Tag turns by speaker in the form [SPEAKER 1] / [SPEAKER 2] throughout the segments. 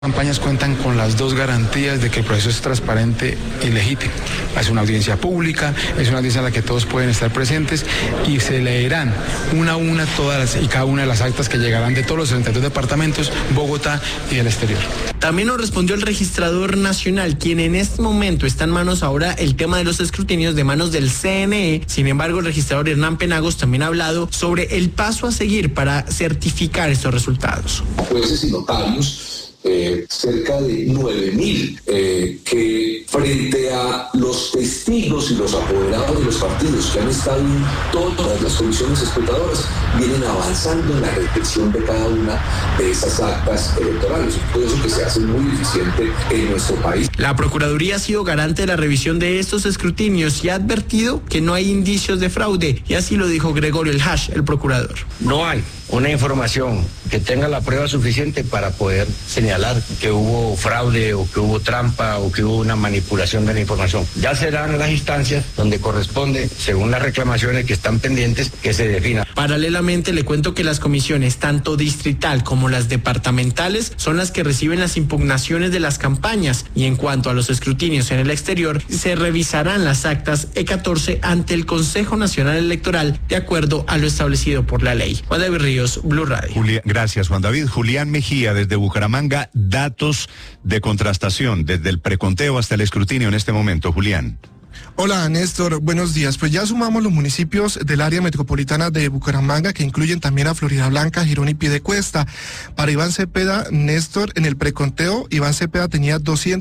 [SPEAKER 1] Campañas cuentan con las dos garantías de que el proceso es transparente y legítimo. Es una audiencia pública, es una audiencia en la que todos pueden estar presentes y se leerán una a una todas y cada una de las actas que llegarán de todos los 32 departamentos, Bogotá y el exterior.
[SPEAKER 2] También nos respondió el registrador nacional, quien en este momento está en manos ahora el tema de los escrutinios de manos del CNE. Sin embargo, el registrador Hernán Penagos también ha hablado sobre el paso a seguir para certificar estos resultados.
[SPEAKER 3] Jueces y notarios, cerca de 9.000, que frente a los testigos y los apoderados de los partidos que han estado en todas las comisiones escrutadoras, vienen avanzando en la detección de cada una de esas actas electorales. Por eso que se hace muy eficiente en nuestro país.
[SPEAKER 2] La Procuraduría ha sido garante de la revisión de estos escrutinios y ha advertido que no hay indicios de fraude, y así lo dijo Gregorio El Hash, el procurador.
[SPEAKER 4] No hay una información que tenga la prueba suficiente para poder señalar que hubo fraude o que hubo trampa o que hubo una manipulación de la información. Ya serán las instancias donde corresponde, según las reclamaciones que están pendientes, que se defina.
[SPEAKER 2] Paralelamente, le cuento que las comisiones, tanto distrital como las departamentales, son las que reciben las impugnaciones de las campañas, y en cuanto a los escrutinios en el exterior, se revisarán las actas E14 ante el Consejo Nacional Electoral, de acuerdo a lo establecido por la ley. Juan David Ríos, Blue Radio.
[SPEAKER 5] Gracias, Juan David. Julián Mejía, desde Bucaramanga, datos de contrastación desde el preconteo hasta el escrutinio en este momento. Julián.
[SPEAKER 6] Hola, Néstor, buenos días. Pues ya sumamos los municipios del área metropolitana de Bucaramanga, que incluyen también a Floridablanca, Girón y Piedecuesta. Para Iván Cepeda, Néstor, en el preconteo, Iván Cepeda tenía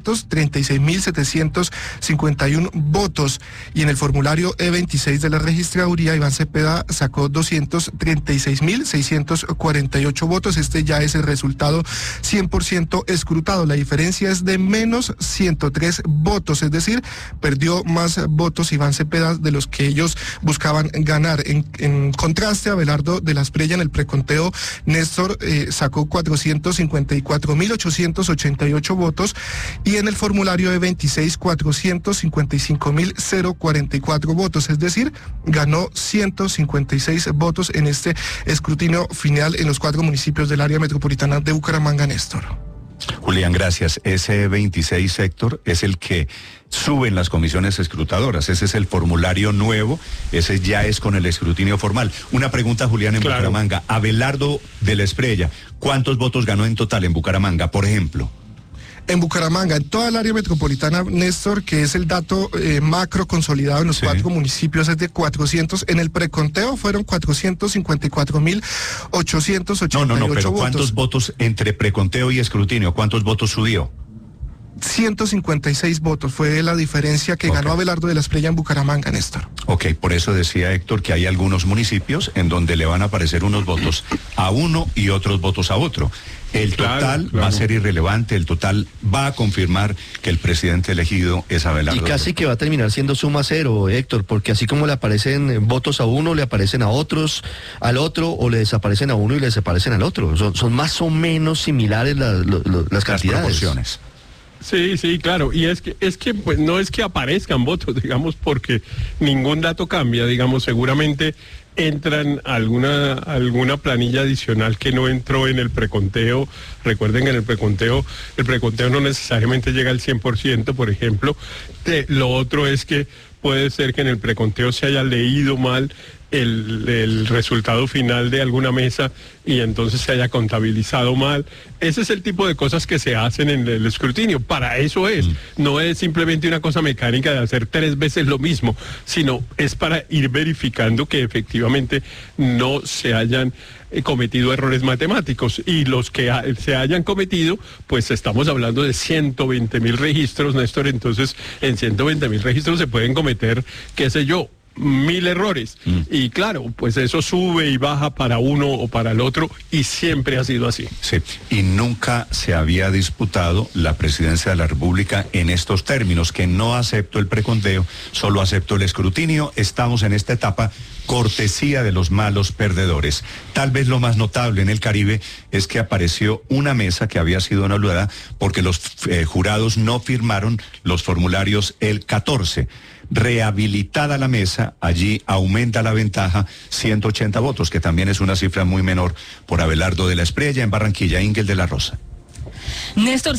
[SPEAKER 6] 236.751 votos, y en el formulario E26 de la registraduría, Iván Cepeda sacó 236.648 votos. Este ya es el resultado 100% escrutado. La diferencia es de menos 103 votos, es decir, perdió más votos Iván Cepeda de los que ellos buscaban ganar. En contraste, Abelardo de la Espriella, en el preconteo, Néstor sacó 454.888 votos, y en el formulario E26 455.044 votos, es decir, ganó 156 votos en este escrutinio final en los 4 municipios del área metropolitana de Bucaramanga, Néstor.
[SPEAKER 5] Julián, gracias. Ese 26 sector es el que suben las comisiones escrutadoras. Ese es el formulario nuevo. Ese ya es con el escrutinio formal. Una pregunta, Julián, en Bucaramanga. Abelardo de la Espriella, ¿cuántos votos ganó en total en Bucaramanga, por ejemplo?
[SPEAKER 6] En Bucaramanga, en toda el área metropolitana, Néstor, que es el dato macro consolidado en los 4 municipios, es de 400. En el preconteo fueron 454.888
[SPEAKER 5] No, pero
[SPEAKER 6] votos.
[SPEAKER 5] ¿cuántos votos entre preconteo y escrutinio? ¿Cuántos votos subió?
[SPEAKER 6] 156 votos fue la diferencia que ganó Abelardo de la Espriella en Bucaramanga, Néstor.
[SPEAKER 5] Ok, por eso decía Héctor que hay algunos municipios en donde le van a aparecer unos votos a uno y otros votos a otro. El total va a ser irrelevante, el total va a confirmar que el presidente elegido es Abelardo.
[SPEAKER 7] Y casi que va a terminar siendo suma cero, Héctor, porque así como le aparecen votos a uno, le aparecen a otros, al otro, o le desaparecen a uno y le desaparecen al otro. Son más o menos similares las cantidades.
[SPEAKER 5] Las proporciones.
[SPEAKER 8] Sí, claro, y es que pues no es que aparezcan votos, digamos, porque ningún dato cambia, digamos, seguramente entran alguna planilla adicional que no entró en el preconteo. Recuerden que en el preconteo no necesariamente llega al 100%, por ejemplo. Lo otro es que puede ser que en el preconteo se haya leído mal el resultado final de alguna mesa y entonces se haya contabilizado mal. Ese es el tipo de cosas que se hacen en el escrutinio. Para eso es. No es simplemente una cosa mecánica de hacer 3 veces lo mismo, sino es para ir verificando que efectivamente no se hayan cometido errores matemáticos, y los que se hayan cometido, pues estamos hablando de 120.000 registros, Néstor. Entonces en 120.000 registros se pueden cometer, qué sé yo, 1.000 errores. Y claro, pues eso sube y baja para uno o para el otro, y siempre ha sido así.
[SPEAKER 5] Sí, y nunca se había disputado la presidencia de la República en estos términos, que no acepto el preconteo, solo acepto el escrutinio. Estamos en esta etapa cortesía de los malos perdedores. Tal vez lo más notable en el Caribe es que apareció una mesa que había sido anulada porque los jurados no firmaron los formularios el 14. Rehabilitada la mesa, allí aumenta la ventaja 180 votos, que también es una cifra muy menor por Abelardo de la Espriella en Barranquilla. Ingel de la Rosa.
[SPEAKER 9] Néstor,